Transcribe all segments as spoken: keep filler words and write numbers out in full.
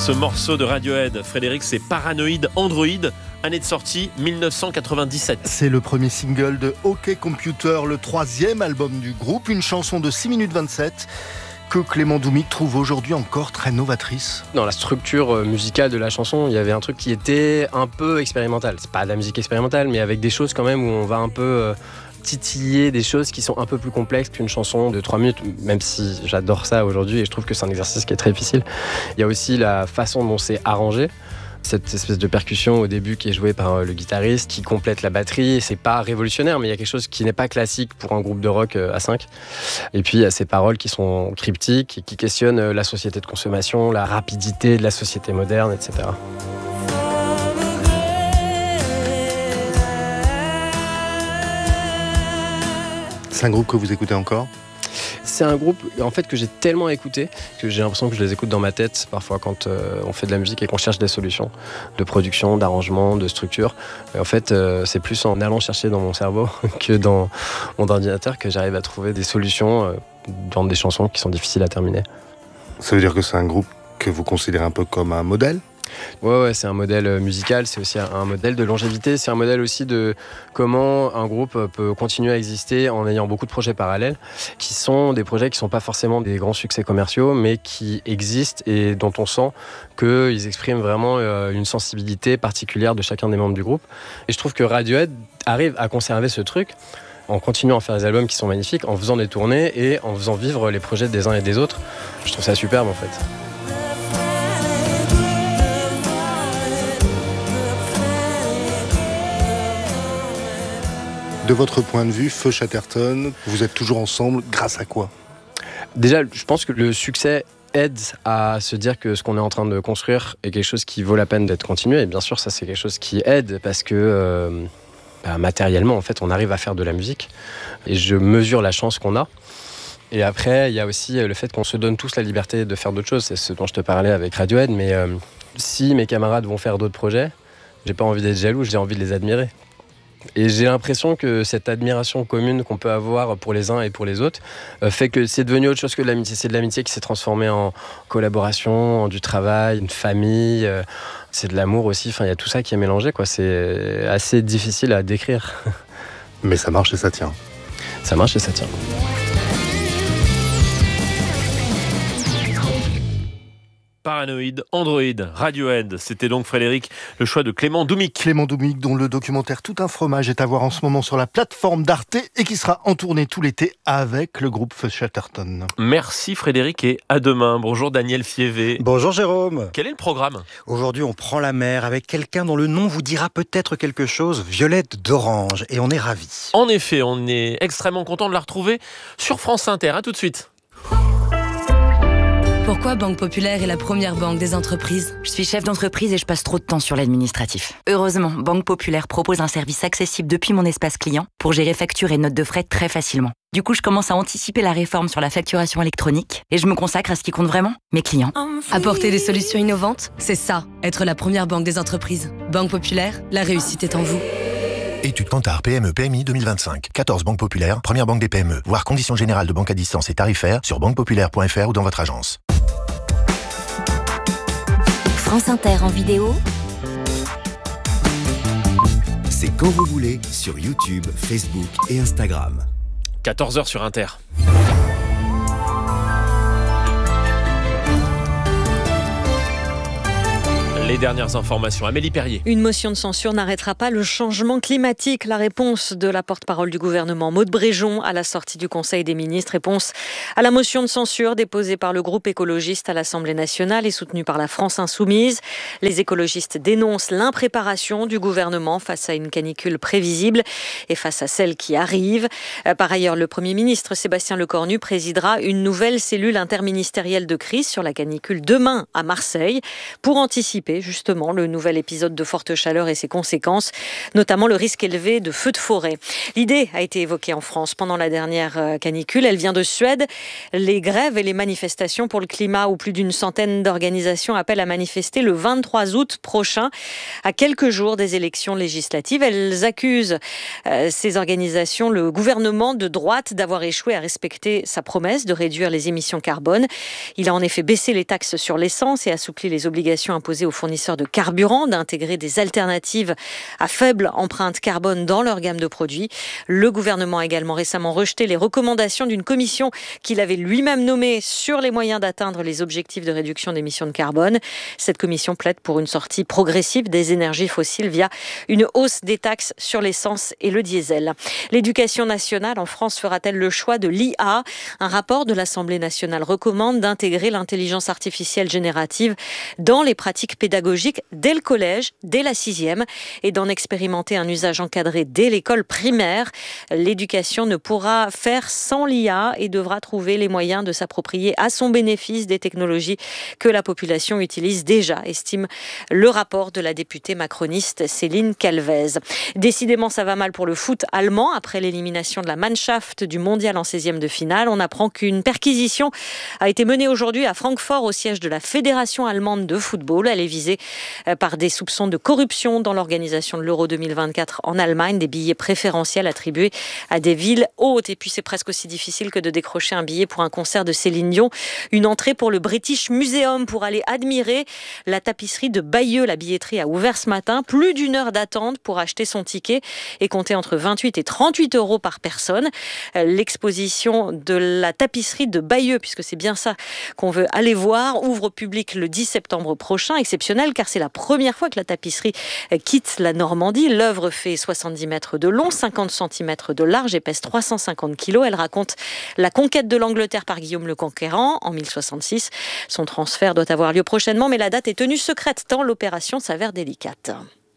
Ce morceau de Radiohead, Frédéric, c'est Paranoid Android, année de sortie dix-neuf cent quatre-vingt-dix-sept. C'est le premier single de OK Computer, le troisième album du groupe, une chanson de six minutes vingt-sept que Clément Doumic trouve aujourd'hui encore très novatrice. Dans la structure musicale de la chanson, il y avait un truc qui était un peu expérimental. C'est pas de la musique expérimentale, mais avec des choses quand même où on va un peu titiller des choses qui sont un peu plus complexes qu'une chanson de trois minutes, même si j'adore ça aujourd'hui et je trouve que c'est un exercice qui est très difficile. Il y a aussi la façon dont c'est arrangé. Cette espèce de percussion au début qui est jouée par le guitariste, qui complète la batterie. C'est pas révolutionnaire, mais il y a quelque chose qui n'est pas classique pour un groupe de rock à cinq. Et puis il y a ces paroles qui sont cryptiques et qui questionnent la société de consommation, la rapidité de la société moderne, et cetera. C'est un groupe que vous écoutez encore ? C'est un groupe en fait que j'ai tellement écouté que j'ai l'impression que je les écoute dans ma tête parfois quand euh, on fait de la musique et qu'on cherche des solutions de production, d'arrangement, de structure. Et en fait, euh, c'est plus en allant chercher dans mon cerveau que dans mon ordinateur que j'arrive à trouver des solutions euh, dans des chansons qui sont difficiles à terminer. Ça veut dire que c'est un groupe que vous considérez un peu comme un modèle ? Ouais, ouais, c'est un modèle musical, c'est aussi un modèle de longévité, c'est un modèle aussi de comment un groupe peut continuer à exister en ayant beaucoup de projets parallèles, qui sont des projets qui ne sont pas forcément des grands succès commerciaux, mais qui existent et dont on sent qu'ils expriment vraiment une sensibilité particulière de chacun des membres du groupe. Et je trouve que Radiohead arrive à conserver ce truc en continuant à faire des albums qui sont magnifiques, en faisant des tournées et en faisant vivre les projets des uns et des autres. Je trouve ça superbe en fait. De votre point de vue, Feu Chatterton, vous êtes toujours ensemble grâce à quoi ? Déjà, je pense que le succès aide à se dire que ce qu'on est en train de construire est quelque chose qui vaut la peine d'être continué. Et bien sûr, ça, c'est quelque chose qui aide parce que euh, bah, matériellement, en fait, on arrive à faire de la musique. Et je mesure la chance qu'on a. Et après, il y a aussi le fait qu'on se donne tous la liberté de faire d'autres choses. C'est ce dont je te parlais avec Radiohead. Mais euh, si mes camarades vont faire d'autres projets, j'ai pas envie d'être jaloux, j'ai envie de les admirer. Et j'ai l'impression que cette admiration commune qu'on peut avoir pour les uns et pour les autres euh, fait que c'est devenu autre chose que de l'amitié. C'est de l'amitié qui s'est transformée en collaboration, en du travail, une famille. Euh, c'est de l'amour aussi. Enfin, il y a tout ça qui est mélangé, quoi. C'est assez difficile à décrire. Mais ça marche et ça tient. Ça marche et ça tient. Paranoid Android, Radiohead. C'était donc, Frédéric, le choix de Clément Doumic. Clément Doumic, dont le documentaire Tout un fromage est à voir en ce moment sur la plateforme d'Arte et qui sera en tournée tout l'été avec le groupe Feu Chatterton. Merci Frédéric et à demain. Bonjour Daniel Fievé. Bonjour Jérôme. Quel est le programme ? Aujourd'hui, on prend la mer avec quelqu'un dont le nom vous dira peut-être quelque chose, Violette d'Orange, et on est ravis. En effet, on est extrêmement content de la retrouver sur France Inter. À tout de suite. Pourquoi Banque Populaire est la première banque des entreprises ? Je suis chef d'entreprise et je passe trop de temps sur l'administratif. Heureusement, Banque Populaire propose un service accessible depuis mon espace client pour gérer factures et notes de frais très facilement. Du coup, je commence à anticiper la réforme sur la facturation électronique et je me consacre à ce qui compte vraiment, mes clients. Apporter des solutions innovantes, c'est ça, être la première banque des entreprises. Banque Populaire, la réussite est en vous. Étude Kantar P M E P M I deux mille vingt-cinq. quatorze banques populaires, première banque des P M E. Voir conditions générales de banque à distance et tarifaires sur banque populaire point f r ou dans votre agence. France Inter en vidéo. C'est quand vous voulez sur YouTube, Facebook et Instagram. quatorze heures sur Inter. Les dernières informations. Amélie Perrier. Une motion de censure n'arrêtera pas le changement climatique. La réponse de la porte-parole du gouvernement, Maud Bréjon, à la sortie du Conseil des ministres. Réponse à la motion de censure déposée par le groupe écologiste à l'Assemblée nationale et soutenue par la France insoumise. Les écologistes dénoncent l'impréparation du gouvernement face à une canicule prévisible et face à celle qui arrive. Par ailleurs, le Premier ministre Sébastien Lecornu présidera une nouvelle cellule interministérielle de crise sur la canicule demain à Marseille pour anticiper justement le nouvel épisode de forte chaleur et ses conséquences, notamment le risque élevé de feux de forêt. L'idée a été évoquée en France pendant la dernière canicule. Elle vient de Suède. Les grèves et les manifestations pour le climat, où plus d'une centaine d'organisations appellent à manifester le vingt-trois août prochain, à quelques jours des élections législatives. Elles accusent euh, ces organisations, le gouvernement de droite, d'avoir échoué à respecter sa promesse de réduire les émissions carbone. Il a en effet baissé les taxes sur l'essence et assoupli les obligations imposées aux fournisseurs de carburant d'intégrer des alternatives à faible empreinte carbone dans leur gamme de produits. Le gouvernement a également récemment rejeté les recommandations d'une commission qu'il avait lui-même nommée sur les moyens d'atteindre les objectifs de réduction d'émissions de carbone. Cette commission plaide pour une sortie progressive des énergies fossiles via une hausse des taxes sur l'essence et le diesel. L'éducation nationale en France fera-t-elle le choix de l'I A ? Un rapport de l'Assemblée nationale recommande d'intégrer l'intelligence artificielle générative dans les pratiques pédagogiques dès le collège, dès la sixième, et d'en expérimenter un usage encadré dès l'école primaire. L'éducation ne pourra faire sans l'I A et devra trouver les moyens de s'approprier à son bénéfice des technologies que la population utilise déjà, estime le rapport de la députée macroniste Céline Calvez. Décidément, ça va mal pour le foot allemand. Après l'élimination de la Mannschaft du mondial en seizième de finale, on apprend qu'une perquisition a été menée aujourd'hui à Francfort, au siège de la Fédération allemande de football. Elle est visée par des soupçons de corruption dans l'organisation de l'Euro deux mille vingt-quatre en Allemagne, des billets préférentiels attribués à des villes hautes. Et puis c'est presque aussi difficile que de décrocher un billet pour un concert de Céline Dion. Une entrée pour le British Museum pour aller admirer la tapisserie de Bayeux. La billetterie a ouvert ce matin. Plus d'une heure d'attente pour acheter son ticket et compter entre vingt-huit et trente-huit euros par personne. L'exposition de la tapisserie de Bayeux, puisque c'est bien ça qu'on veut aller voir, ouvre au public le dix septembre prochain. Exceptionnel car c'est la première fois que la tapisserie quitte la Normandie. L'œuvre fait soixante-dix mètres de long, cinquante centimètres de large et pèse trois cent cinquante kilos. Elle raconte la conquête de l'Angleterre par Guillaume le Conquérant en mille soixante-six. Son transfert doit avoir lieu prochainement, mais la date est tenue secrète tant l'opération s'avère délicate.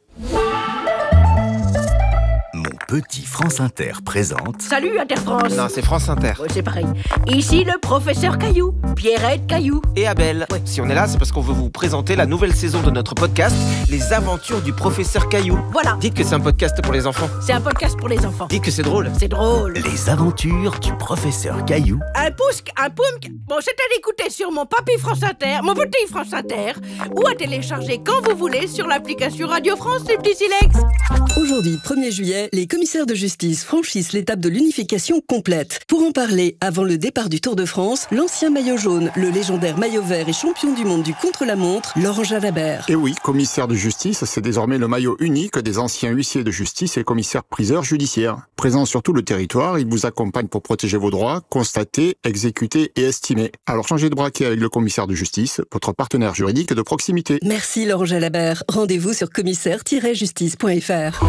Mon petit France Inter présente... Salut Inter France. Non, c'est France Inter. Ouais, c'est pareil. Ici le professeur Caillou, Pierrette Caillou. Et Abel. Ouais. Si on est là, c'est parce qu'on veut vous présenter la nouvelle saison de notre podcast, Les Aventures du professeur Caillou. Voilà. Dites que c'est un podcast pour les enfants. C'est un podcast pour les enfants. Dites que c'est drôle. C'est drôle. Les Aventures du professeur Caillou. Un pousque, un poumque. Bon, c'est à l'écouter sur mon papy France Inter, mon petit France Inter, ou à télécharger quand vous voulez sur l'application Radio France et Petit Silex. Aujourd'hui, premier juillet, les commissaires de justice franchissent l'étape de l'unification complète. Pour en parler, avant le départ du Tour de France, l'ancien maillot jaune, le légendaire maillot vert et champion du monde du contre-la-montre, Laurent Jalabert. Et oui, commissaire de justice, c'est désormais le maillot unique des anciens huissiers de justice et commissaires-priseurs judiciaires. Présent sur tout le territoire, il vous accompagne pour protéger vos droits, constater, exécuter et estimer. Alors changez de braquet avec le commissaire de justice, votre partenaire juridique de proximité. Merci Laurent Jalabert. Rendez-vous sur commissaire tiret justice point f r.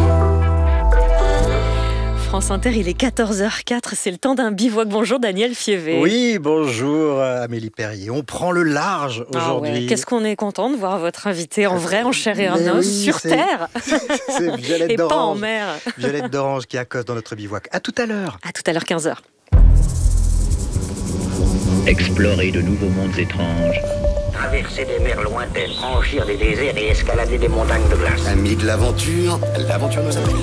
France Inter, il est quatorze heures quatre, c'est le temps d'un bivouac. Bonjour Daniel Fievé. Oui, bonjour Amélie Perrier. On prend le large aujourd'hui. Ah ouais. Qu'est-ce qu'on est content de voir votre invité en vrai, en chair et en os, oui, sur c'est... terre. C'est Violette et d'Orange. pas en mer. Violette d'Orange qui accoste dans notre bivouac. À tout à l'heure. À tout à l'heure, quinze heures. Explorer de nouveaux mondes étranges. Traverser des mers lointaines, franchir des déserts et escalader des montagnes de glace. Amis de l'aventure, l'aventure nous appelle.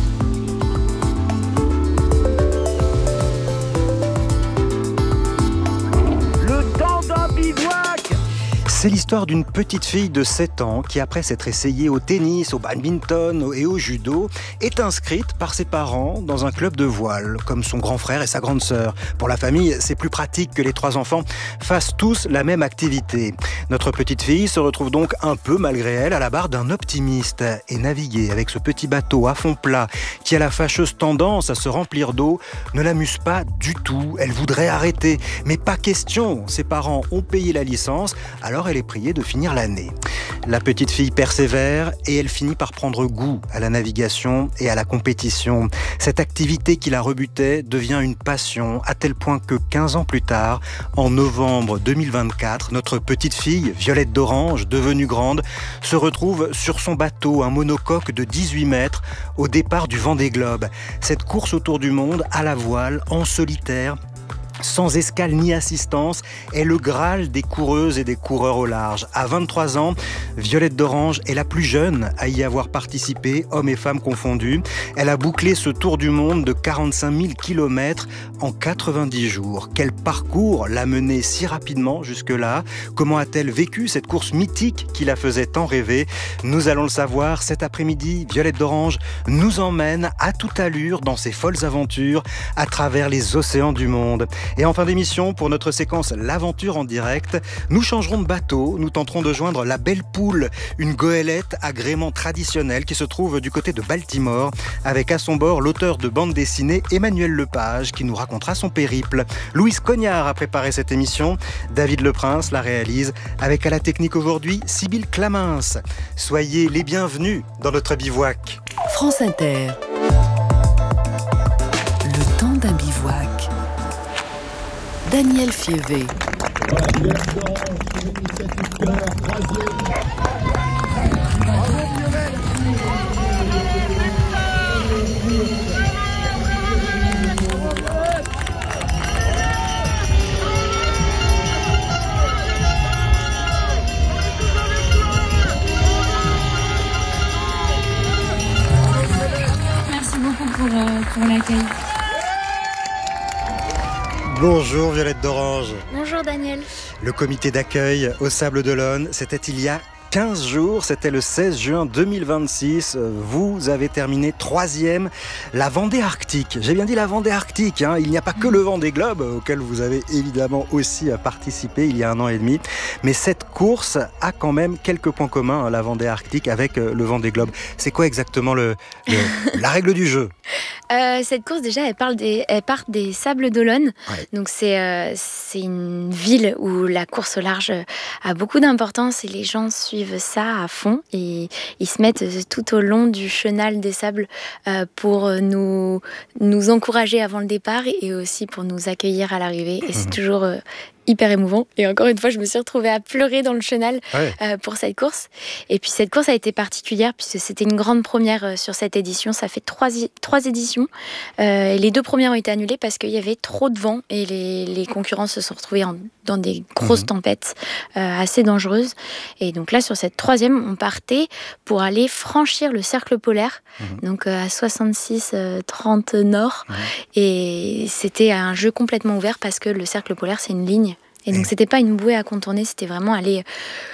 C'est l'histoire d'une petite fille de sept ans qui, après s'être essayée au tennis, au badminton et au judo, est inscrite par ses parents dans un club de voile, comme son grand frère et sa grande sœur. Pour la famille, c'est plus pratique que les trois enfants fassent tous la même activité. Notre petite fille se retrouve donc un peu, malgré elle, à la barre d'un optimiste. Et naviguer avec ce petit bateau à fond plat, qui a la fâcheuse tendance à se remplir d'eau, ne l'amuse pas du tout. Elle voudrait arrêter, mais pas question. Ses parents ont payé la licence, alors elle est priée de finir l'année. La petite fille persévère et elle finit par prendre goût à la navigation et à la compétition. Cette activité qui la rebutait devient une passion, à tel point que quinze ans plus tard, en novembre deux mille vingt-quatre, notre petite fille, Violette d'Orange, devenue grande, se retrouve sur son bateau, un monocoque de dix-huit mètres, au départ du Vendée Globe. Cette course autour du monde, à la voile, en solitaire, sans escale ni assistance, est le Graal des coureuses et des coureurs au large. À vingt-trois ans, Violette d'Orange est la plus jeune à y avoir participé, hommes et femmes confondus. Elle a bouclé ce tour du monde de quarante-cinq mille kilomètres en quatre-vingt-dix jours. Quel parcours l'a menée si rapidement jusque-là? Comment a-t-elle vécu cette course mythique qui la faisait tant rêver? Nous allons le savoir cet après-midi. Violette d'Orange nous emmène à toute allure dans ses folles aventures à travers les océans du monde. Et en fin d'émission, pour notre séquence L'aventure en direct, nous changerons de bateau. Nous tenterons de joindre la Belle Poule, une goélette agrément traditionnelle qui se trouve du côté de Baltimore, avec à son bord l'auteur de bande dessinée Emmanuel Lepage qui nous racontera son périple. Louise Cognard a préparé cette émission. David Leprince la réalise avec à la technique aujourd'hui Sybille Clamins. Soyez les bienvenus dans notre bivouac. France Inter. Le temps d'un bivouac. Daniel Fievé. Merci beaucoup pour, euh, pour l'accueil. Bonjour Violette d'Orange. Bonjour Daniel. Le comité d'accueil au Sable d'Olonne, c'était il y a quinze jours, c'était le seize juin deux mille vingt-six. Vous avez terminé troisième, la Vendée Arctique. J'ai bien dit la Vendée Arctique, hein. Il n'y a pas que le Vendée Globe, auquel vous avez évidemment aussi participé il y a un an et demi. Mais cette course a quand même quelques points communs, hein, la Vendée Arctique, avec le Vendée Globe. C'est quoi exactement le, le, la règle du jeu? Euh, cette course, déjà, elle, parle des, elle part des Sables d'Olonne. Ouais. Donc, c'est, euh, c'est une ville où la course au large a beaucoup d'importance et les gens suivent ça à fond. Et ils se mettent tout au long du chenal des sables euh, pour nous, nous encourager avant le départ et aussi pour nous accueillir à l'arrivée. Et c'est toujours euh, hyper émouvant. Et encore une fois, je me suis retrouvée à pleurer dans le chenal ouais. euh, pour cette course. Et puis, cette course a été particulière puisque c'était une grande première euh, sur cette édition. Ça fait trois, trois éditions. Euh, et les deux premières ont été annulées parce qu'il y avait trop de vent et les, les concurrents se sont retrouvés en, dans des grosses mmh. tempêtes euh, assez dangereuses. Et donc là, sur cette troisième, on partait pour aller franchir le cercle polaire, mmh. donc euh, à soixante-six trente nord. Mmh. Et c'était un jeu complètement ouvert parce que le cercle polaire, c'est une ligne. Et donc, c'était pas une bouée à contourner, c'était vraiment aller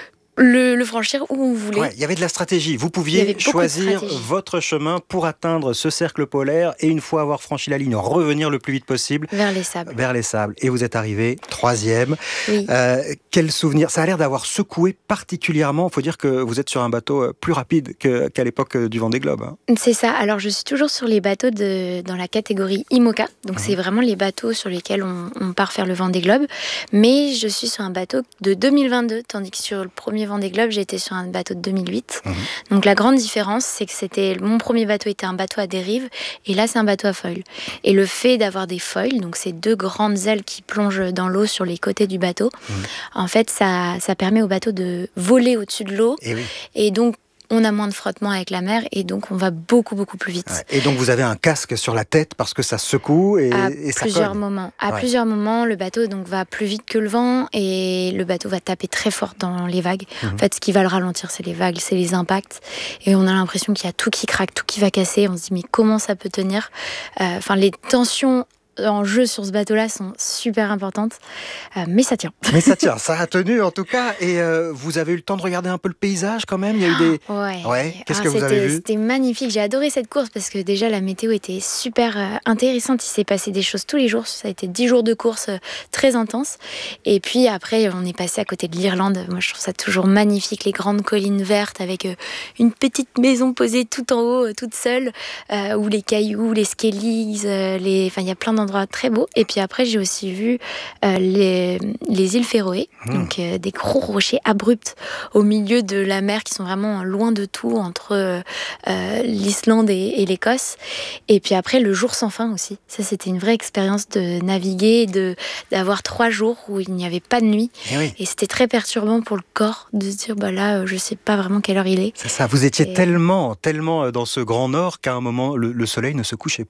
le, le franchir où on voulait. Ouais, il y avait de la stratégie. Vous pouviez choisir votre chemin pour atteindre ce cercle polaire et une fois avoir franchi la ligne, revenir le plus vite possible. Vers les sables. Vers les sables. Et vous êtes arrivé troisième. Oui. Euh, quel souvenir. Ça a l'air d'avoir secoué particulièrement. Il faut dire que vous êtes sur un bateau plus rapide que, qu'à l'époque du Vendée Globe. Hein. C'est ça. Alors, je suis toujours sur les bateaux de, dans la catégorie IMOCA. Donc, mmh. c'est vraiment les bateaux sur lesquels on, on part faire le Vendée Globe. Mais je suis sur un bateau de deux mille vingt-deux, tandis que sur le premier Vendée Globe, j'étais sur un bateau de deux mille huit. Mmh. Donc la grande différence, c'est que c'était mon premier bateau était un bateau à dérive, et là c'est un bateau à foil. Et le fait d'avoir des foils, donc ces deux grandes ailes qui plongent dans l'eau sur les côtés du bateau, mmh. en fait ça, ça permet au bateau de voler au-dessus de l'eau. Et, oui. et donc on a moins de frottement avec la mer et donc on va beaucoup beaucoup plus vite. Ouais. Et donc vous avez un casque sur la tête parce que ça secoue et, à et ça plusieurs colle. moments. À ouais. plusieurs moments, le bateau donc va plus vite que le vent et le bateau va taper très fort dans les vagues. Mmh. En fait, ce qui va le ralentir, c'est les vagues, c'est les impacts. Et on a l'impression qu'il y a tout qui craque, tout qui va casser. On se dit mais comment ça peut tenir ? Enfin, euh, les tensions en jeu sur ce bateau-là sont super importantes, euh, mais ça tient. Mais ça tient, ça a tenu en tout cas. Et euh, vous avez eu le temps de regarder un peu le paysage quand même. Il y a eu des. Ouais. ouais. Qu'est-ce Alors, que vous avez vu ? C'était magnifique. J'ai adoré cette course parce que déjà la météo était super euh, intéressante. Il s'est passé des choses tous les jours. Ça a été dix jours de course euh, très intense. Et puis après, on est passé à côté de l'Irlande. Moi, je trouve ça toujours magnifique, les grandes collines vertes avec euh, une petite maison posée tout en haut, euh, toute seule, euh, où les cailloux, les skellies, euh, les. Enfin, il y a plein d'endroits très beau. Et puis après, j'ai aussi vu euh, les, les îles Féroé, mmh. donc euh, des gros rochers abrupts au milieu de la mer qui sont vraiment loin de tout, entre euh, l'Islande et, et l'Écosse. Et puis après, le jour sans fin aussi. Ça, c'était une vraie expérience de naviguer, de, d'avoir trois jours où il n'y avait pas de nuit. Et, oui. et c'était très perturbant pour le corps de se dire, bah là, je ne sais pas vraiment quelle heure il est. C'est ça, vous étiez et... tellement, tellement dans ce grand nord qu'à un moment, le, le soleil ne se couchait plus.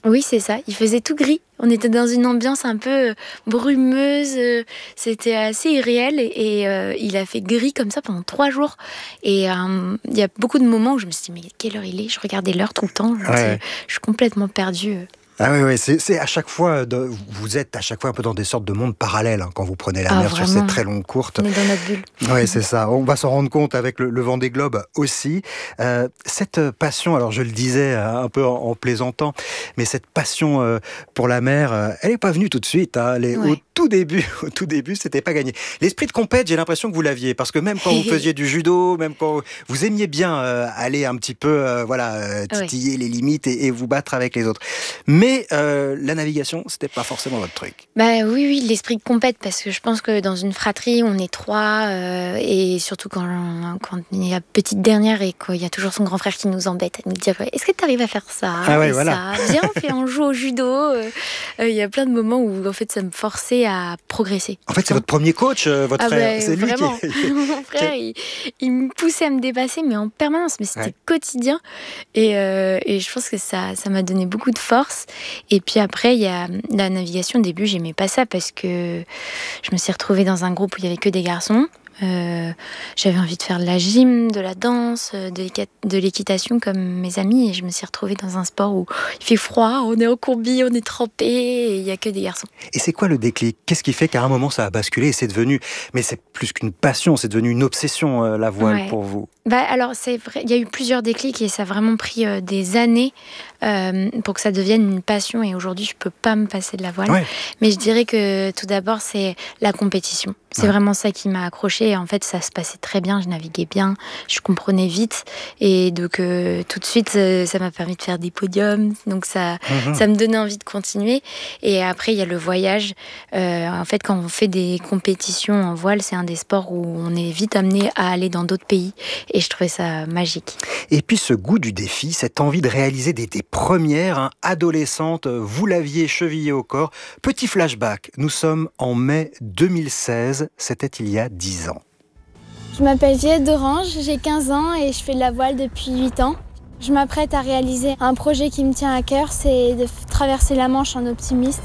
Oui, c'est ça. Il faisait tout gris. On était dans une ambiance un peu brumeuse. C'était assez irréel. Et, et euh, il a fait gris comme ça pendant trois jours. Et euh, il y a beaucoup de moments où je me suis dit, mais quelle heure il est ? Je regardais l'heure tout le temps. Je, ouais. dis, je suis complètement perdue. Ah oui, oui, c'est, c'est à chaque fois, de, vous êtes à chaque fois un peu dans des sortes de mondes parallèles hein, quand vous prenez la ah, mer vraiment. sur ces très longues courtes. On est dans notre bulle. Oui, c'est ça. On va s'en rendre compte avec le, le Vendée Globe aussi. Euh, cette passion, alors je le disais un peu en, en plaisantant, mais cette passion euh, pour la mer, euh, elle n'est pas venue tout de suite. Hein. Elle est, ouais. Au tout début, au tout début, c'était pas gagné. L'esprit de compète, j'ai l'impression que vous l'aviez, parce que même quand vous faisiez du judo, même quand vous aimiez bien euh, aller un petit peu, euh, voilà, euh, titiller ouais. les limites et, et vous battre avec les autres. Mais euh, la navigation, c'était pas forcément votre truc. Bah oui, oui, l'esprit de compète, parce que je pense que dans une fratrie, on est trois, euh, et surtout quand, on, quand on est la petite dernière et qu'il y a toujours son grand frère qui nous embête à nous dire « Est-ce que tu arrives à faire ça ah ouais, et voilà. ça Viens, on, fait, on joue au judo. Il euh, y a plein de moments où en fait, ça me forçait à progresser. En fait, c'est votre premier coach, euh, votre ah frère. Bah, c'est lui vraiment. qui... Mon frère, il, il me poussait à me dépasser, mais en permanence. Mais c'était ouais. quotidien. Et, euh, et je pense que ça, ça m'a donné beaucoup de force. Et puis après, il y a la navigation. Au début, j'aimais pas ça parce que je me suis retrouvée dans un groupe où il y avait que des garçons. Euh, j'avais envie de faire de la gym, de la danse, de l'équitation comme mes amis, et je me suis retrouvée dans un sport où il fait froid, on est en combi, on est trempé et il n'y a que des garçons. Et c'est quoi le déclic ? Qu'est-ce qui fait qu'à un moment ça a basculé et c'est devenu, mais c'est plus qu'une passion, c'est devenu une obsession euh, la voile ouais. pour vous ? Bah alors c'est vrai, il y a eu plusieurs déclics et ça a vraiment pris euh, des années euh, pour que ça devienne une passion, et aujourd'hui je peux pas me passer de la voile. Ouais. Mais je dirais que tout d'abord c'est la compétition. C'est ouais. vraiment ça qui m'a accrochée, et en fait ça se passait très bien, je naviguais bien, je comprenais vite, et donc euh, tout de suite euh, ça m'a permis de faire des podiums, donc ça, mmh. ça me donnait envie de continuer. Et après il y a le voyage, euh, en fait quand on fait des compétitions en voile, c'est un des sports où on est vite amené à aller dans d'autres pays, et je trouvais ça magique. Et puis ce goût du défi, cette envie de réaliser des, des premières, hein, adolescente, vous l'aviez chevillé au corps. Petit flashback, nous sommes en mai deux mille seize, c'était il y a dix ans. Je m'appelle Juliette d'Orange, j'ai quinze ans et je fais de la voile depuis huit ans. Je m'apprête à réaliser un projet qui me tient à cœur, c'est de traverser la Manche en optimiste.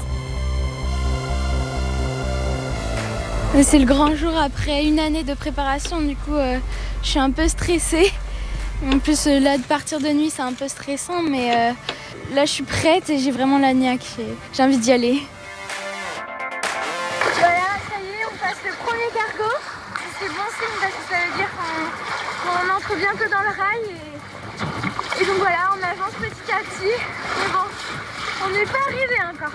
C'est le grand jour après une année de préparation, du coup euh, je suis un peu stressée. En plus euh, là de partir de nuit c'est un peu stressant, mais euh, là je suis prête et j'ai vraiment la niaque, j'ai, j'ai envie d'y aller. Voilà, ça y est, on passe le premier cargo. C'est bon signe parce que ça veut dire qu'on, qu'on entre bientôt dans le rail. Et, et donc voilà, on avance petit à petit. Mais bon, on n'est pas arrivé encore.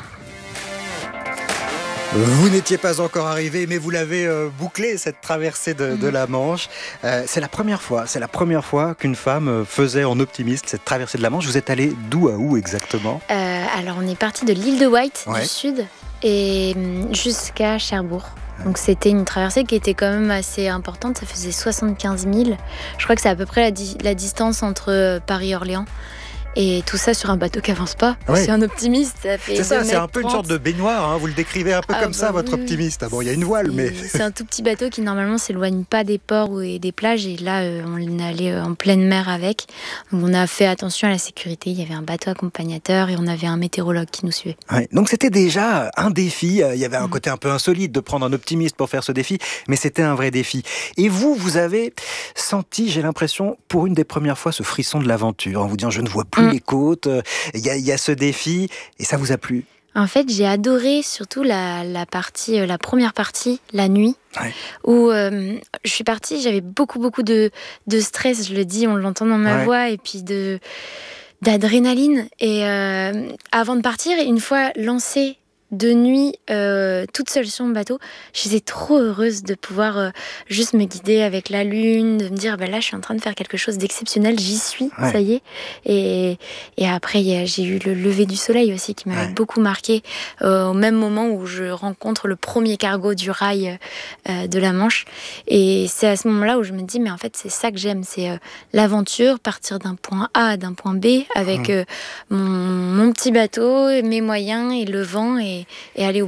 Vous n'étiez pas encore arrivé, mais vous l'avez euh, bouclé, cette traversée de, mmh. de la Manche. Euh, c'est la première fois, c'est la première fois qu'une femme faisait en optimiste cette traversée de la Manche. Vous êtes allé d'où à où exactement ? euh, Alors on est parti de l'île de Wight, ouais. du sud, et jusqu'à Cherbourg. Donc c'était une traversée qui était quand même assez importante, ça faisait soixante-quinze milles. Je crois que c'est à peu près la, di- la distance entre Paris et Orléans. Et tout ça sur un bateau qui avance pas. Ouais. C'est un optimiste. Ça fait c'est ça, c'est un peu une sorte de baignoire. Hein. Vous le décrivez un peu ah comme bah ça, votre oui. optimiste. Ah bon, il y a une voile, c'est, mais c'est un tout petit bateau qui normalement s'éloigne pas des ports et des plages. Et là, euh, on est allé en pleine mer avec. Donc, on a fait attention à la sécurité. Il y avait un bateau accompagnateur et on avait un météorologue qui nous suivait. Ouais. Donc c'était déjà un défi. Il y avait un mmh. côté un peu insolite de prendre un optimiste pour faire ce défi, mais c'était un vrai défi. Et vous, vous avez senti, j'ai l'impression, pour une des premières fois, ce frisson de l'aventure, en vous disant je ne vois plus mmh. les côtes. Il y, a, il y a ce défi, et ça vous a plu ? En fait, j'ai adoré surtout la, la partie, la première partie, la nuit, ouais. où euh, je suis partie, j'avais beaucoup, beaucoup de, de stress, je le dis, on l'entend dans ma ouais. voix, et puis de, d'adrénaline. Et euh, avant de partir, une fois lancée de nuit, euh, toute seule sur mon bateau, j'étais trop heureuse de pouvoir euh, juste me guider avec la lune, de me dire bah là je suis en train de faire quelque chose d'exceptionnel, j'y suis, ouais. ça y est. Et, et après y a, j'ai eu le lever du soleil aussi qui m'avait ouais. beaucoup marqué, euh, au même moment où je rencontre le premier cargo du rail euh, de la Manche. Et c'est à ce moment-là où je me dis mais en fait c'est ça que j'aime, c'est euh, l'aventure, partir d'un point A à d'un point B avec mmh. euh, mon, mon petit bateau, mes moyens et le vent et et aller au bout.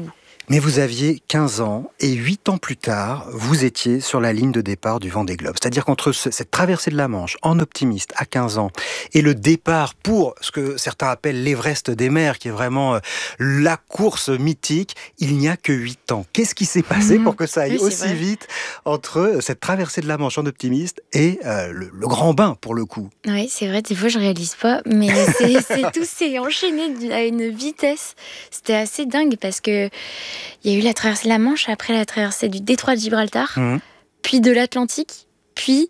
Mais vous aviez quinze ans et huit ans plus tard, vous étiez sur la ligne de départ du Vendée Globe. C'est-à-dire qu'entre ce, cette traversée de la Manche en optimiste à quinze ans et le départ pour ce que certains appellent l'Everest des mers, qui est vraiment euh, la course mythique, il n'y a que huit ans. Qu'est-ce qui s'est passé mmh. pour que ça aille oui, aussi vrai. vite entre cette traversée de la Manche en optimiste et euh, le, le grand bain pour le coup? Oui, c'est vrai, des fois je réalise pas, mais c'est, c'est, tout s'est enchaîné à une vitesse. C'était assez dingue parce que il y a eu la traversée de la Manche, après la traversée du détroit de Gibraltar, mmh. puis de l'Atlantique, puis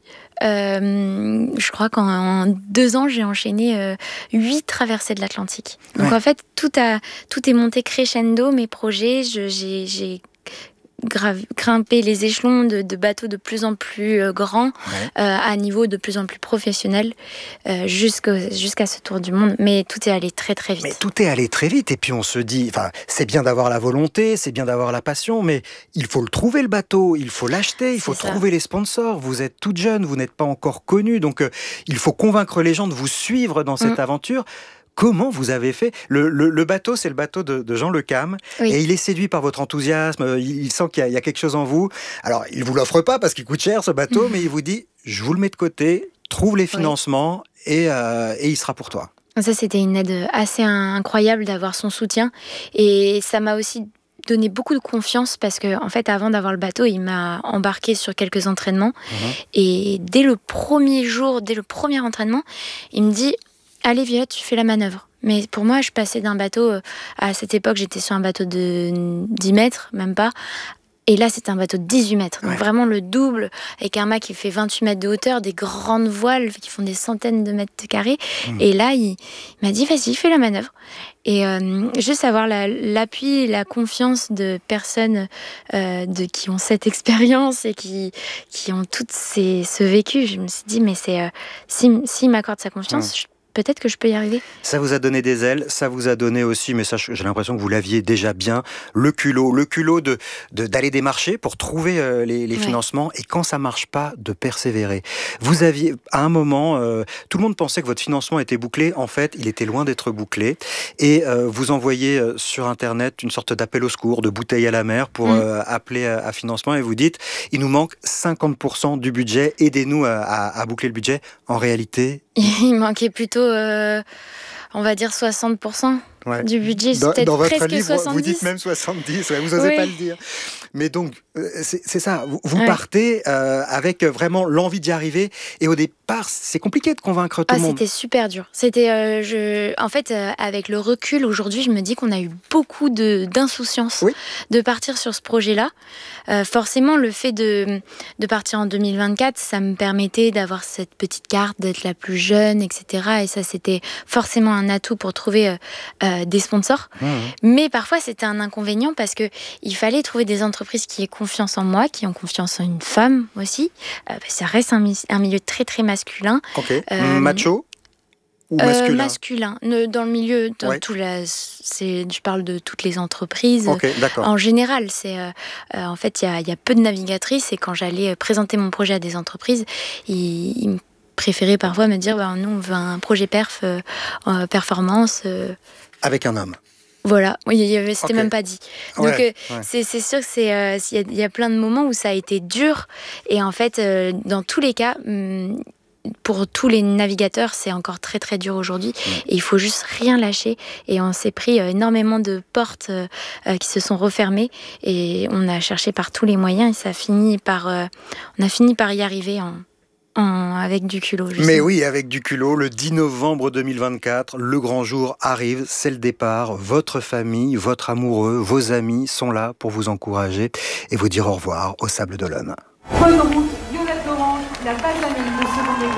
euh, je crois qu'en deux ans j'ai enchaîné euh, huit traversées de l'Atlantique. Donc ouais. en fait tout a tout est monté crescendo, mes projets, je, j'ai, j'ai Grave, grimper les échelons de, de bateaux de plus en plus euh, grands, ouais. euh, à niveau de plus en plus professionnel, euh, jusqu'à, jusqu'à ce tour du monde. Mais tout est allé très très vite. Mais tout est allé très vite. Et puis on se dit, enfin, c'est bien d'avoir la volonté, c'est bien d'avoir la passion, mais il faut le trouver le bateau, il faut l'acheter, il faut c'est trouver ça. Les sponsors. Vous êtes toute jeune, vous n'êtes pas encore connue, donc euh, il faut convaincre les gens de vous suivre dans cette mmh. aventure. Comment vous avez fait le, le, le bateau, c'est le bateau de, de Jean Le Cam, oui. et il est séduit par votre enthousiasme, il, il sent qu'il y a, il y a quelque chose en vous. Alors, il ne vous l'offre pas parce qu'il coûte cher ce bateau, mmh. mais il vous dit, je vous le mets de côté, trouve les financements, oui. et, euh, et il sera pour toi. Ça, c'était une aide assez incroyable d'avoir son soutien, et ça m'a aussi donné beaucoup de confiance parce que, en fait, avant d'avoir le bateau, il m'a embarqué sur quelques entraînements, mmh. et dès le premier jour, dès le premier entraînement, il me dit... Allez Violette, tu fais la manœuvre. Mais pour moi, je passais d'un bateau, à cette époque, j'étais sur un bateau de dix mètres, même pas. Et là, c'était un bateau de dix-huit mètres. Donc ouais. vraiment le double, avec un mât qui fait vingt-huit mètres de hauteur, des grandes voiles qui font des centaines de mètres carrés. Mmh. Et là, il, il m'a dit, vas-y, fais la manœuvre. Et euh, juste avoir la, l'appui et la confiance de personnes euh, de, qui ont cette expérience et qui, qui ont tout ces, ce vécu, je me suis dit, mais c'est, euh, s'il si, si m'accorde sa confiance, mmh. je peut-être que je peux y arriver. Ça vous a donné des ailes, ça vous a donné aussi, mais ça, j'ai l'impression que vous l'aviez déjà bien, le culot, le culot de, de, d'aller démarcher pour trouver euh, les, les ouais. financements, et quand ça marche pas, de persévérer. Vous aviez, à un moment, euh, tout le monde pensait que votre financement était bouclé. En fait, il était loin d'être bouclé. Et euh, vous envoyez euh, sur Internet une sorte d'appel au secours, de bouteille à la mer pour mmh. euh, appeler à, à financement, et vous dites, il nous manque cinquante pour cent du budget, aidez-nous à, à, à boucler le budget. En réalité... Il manquait plutôt, euh, on va dire, soixante pour cent ouais. du budget. Dans, peut-être dans votre presque livre, soixante-dix. Vous dites même soixante-dix, ouais, vous n'osez oui. pas le dire. Mais donc, c'est, c'est ça, vous, vous ouais. partez euh, avec vraiment l'envie d'y arriver. Et au départ, c'est compliqué de convaincre tout ah, le monde. C'était super dur. C'était, euh, je... En fait, euh, avec le recul, aujourd'hui, je me dis qu'on a eu beaucoup de, d'insouciance oui. de partir sur ce projet-là. Euh, forcément, le fait de, de partir en deux mille vingt-quatre, ça me permettait d'avoir cette petite carte, d'être la plus jeune, et cetera. Et ça, c'était forcément un atout pour trouver euh, euh, des sponsors. Mmh. Mais parfois, c'était un inconvénient parce qu'il fallait trouver des entreprises qui aient confiance en moi, qui ont confiance en une femme aussi. Euh, ça reste un, un milieu très, très masculin. Ok. Euh, Macho ou masculin euh, Masculin. Dans le milieu, dans ouais. tout la, c'est, je parle de toutes les entreprises. Okay, d'accord. En général, c'est, euh, en fait, il y a, y a peu de navigatrices, et quand j'allais présenter mon projet à des entreprises, ils, ils préféraient parfois me dire bah, nous, on veut un projet perf, euh, euh, performance. Euh... Avec un homme. Voilà, oui, c'était okay. même pas dit. Donc, ouais, euh, ouais. c'est, c'est sûr qu'il euh, y, y a plein de moments où ça a été dur. Et en fait, euh, dans tous les cas, hum, pour tous les navigateurs, c'est encore très très dur aujourd'hui. Mmh. Et il faut juste rien lâcher. Et on s'est pris euh, énormément de portes euh, euh, qui se sont refermées. Et on a cherché par tous les moyens. Et ça a fini par, euh, on a fini par y arriver en... En, avec du culot, justement. Mais oui, avec du culot, le dix novembre deux mille vingt-quatre, le grand jour arrive, c'est le départ. Votre famille, votre amoureux, vos amis sont là pour vous encourager et vous dire au revoir au Sable d'Olonne. Prenons route, Violette Orange, la Balsamine de ce Vendée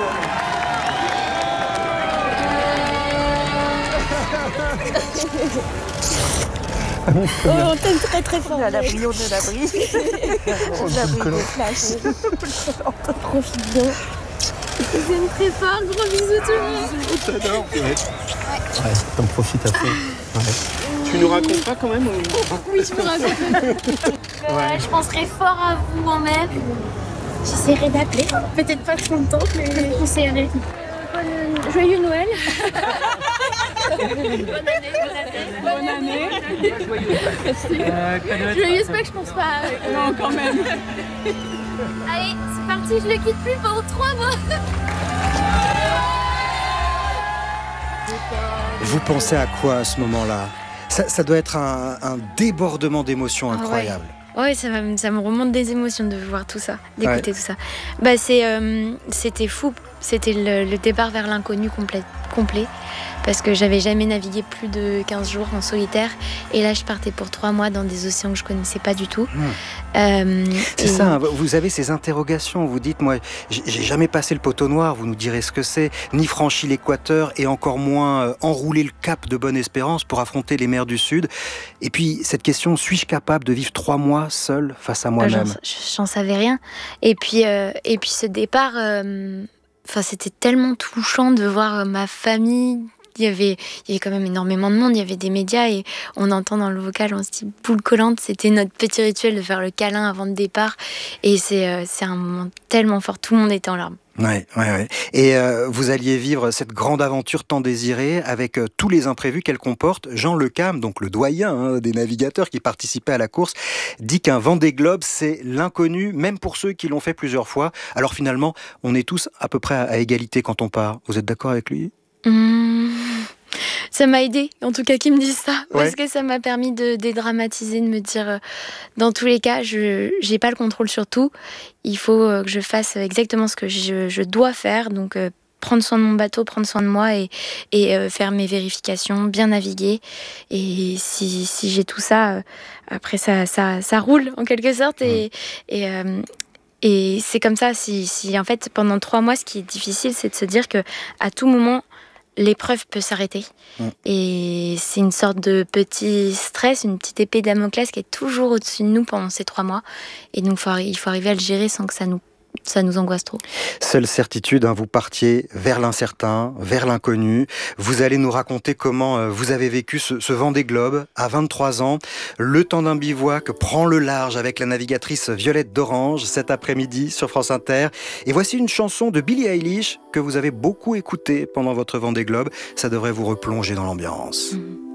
Globe. Oh, on t'aime très très fort. On est à l'abri, on est à l'abri. On est à l'abri des flashs. Profite bien. Je vous aime très fort, gros bisous tout le monde. On t'adore. Ouais, ouais t'en profites à fond. Ouais. Tu nous racontes pas quand même ou... Oui, je me raconte. Ouais. Je penserai fort à vous en mer. J'essaierai d'appeler. Peut-être pas trop longtemps, mais j'essaierai. Euh, joyeux Noël. Bonne année, bonne année. Bonne année. Joyeuse Pâques, je pense pas. Non, quand même. Allez, c'est parti, je le quitte plus pendant trois mois. Vous pensez à quoi à ce moment-là ? ça, ça doit être un, un débordement d'émotions incroyable. Ah ouais, ouais ça, va, ça me remonte des émotions de voir tout ça, d'écouter ouais. tout ça. Bah, c'est, euh, c'était fou. C'était le, le départ vers l'inconnu complet, complet. Parce que j'avais jamais navigué plus de quinze jours en solitaire. Et là, je partais pour trois mois dans des océans que je connaissais pas du tout. Mmh. Euh, c'est et... ça, hein, vous avez ces interrogations. Vous dites, moi, j'ai jamais passé le poteau noir, vous nous direz ce que c'est, ni franchi l'équateur, et encore moins euh, enroulé le cap de Bonne-Espérance pour affronter les mers du Sud. Et puis, cette question, suis-je capable de vivre trois mois seul face à moi-même ? J'en, j'en savais rien. Et puis, euh, et puis ce départ, euh, c'était tellement touchant de voir ma famille. Il y, avait, il y avait quand même énormément de monde, il y avait des médias et on entend dans le vocal, on se dit boule collante, c'était notre petit rituel de faire le câlin avant le départ et c'est, euh, c'est un moment tellement fort, tout le monde était en larmes. Ouais, ouais, ouais. Et euh, vous alliez vivre cette grande aventure tant désirée avec euh, tous les imprévus qu'elle comporte. Jean Lecam, donc le doyen hein, des navigateurs qui participaient à la course, dit qu'un Vendée Globe, c'est l'inconnu, même pour ceux qui l'ont fait plusieurs fois. Alors finalement, on est tous à peu près à, à égalité quand on part. Vous êtes d'accord avec lui ? Mmh, ça m'a aidé, en tout cas qu'ils me disent ça, ouais. parce que ça m'a permis de dédramatiser, de me dire, euh, dans tous les cas, je j'ai pas le contrôle sur tout. Il faut euh, que je fasse exactement ce que je, je dois faire, donc euh, prendre soin de mon bateau, prendre soin de moi et, et euh, faire mes vérifications, bien naviguer. Et si, si j'ai tout ça, euh, après ça, ça, ça roule en quelque sorte. Et, mmh. et euh, Et c'est comme ça, si, si en fait pendant trois mois, ce qui est difficile, c'est de se dire que à tout moment, l'épreuve peut s'arrêter. Mmh. Et c'est une sorte de petit stress, une petite épée Damoclès qui est toujours au-dessus de nous pendant ces trois mois. Et donc faut, il faut arriver à le gérer sans que ça nous ça nous angoisse trop. Seule certitude, hein, vous partiez vers l'incertain, vers l'inconnu. Vous allez nous raconter comment euh, vous avez vécu ce, ce Vendée Globe à vingt-trois ans. Le temps d'un bivouac prend le large avec la navigatrice Violette d'Orange cet après-midi sur France Inter. Et voici une chanson de Billie Eilish que vous avez beaucoup écoutée pendant votre Vendée Globe. Ça devrait vous replonger dans l'ambiance. Mmh.